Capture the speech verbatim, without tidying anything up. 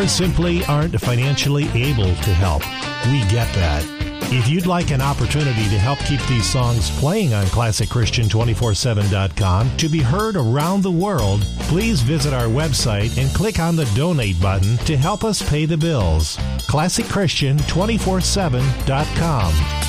or simply aren't financially able to help. We get that. If you'd like an opportunity to help keep these songs playing on classic christian two four seven dot com to be heard around the world, please visit our website and click on the donate button to help us pay the bills. classic christian two four seven dot com.